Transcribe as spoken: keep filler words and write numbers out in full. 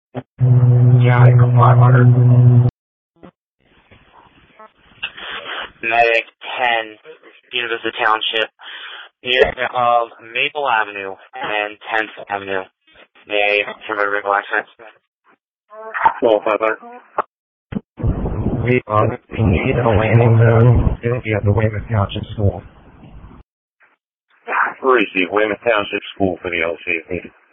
Mm, yeah, I go five hundred. Medic ten, University Township, near of Maple Avenue and tenth Avenue. May I have a vehicle accident? twelve five hundred. We, uh, we need a landing zone. It'll be at the Weymouth Township School. Receive Weymouth Township School for the L C.